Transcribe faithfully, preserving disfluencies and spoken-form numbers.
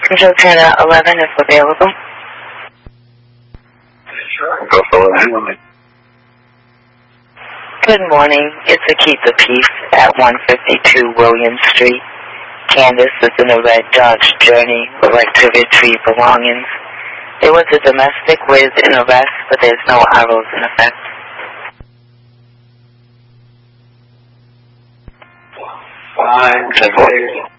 Control Canada eleven is available. Sure. Go for it. Good morning. It's a Keep the Peace at one fifty-two William Street. Candace is in a red Dodge Journey, would like to retrieve belongings. There was a domestic with an arrest, but there's no arrows in effect. Fine.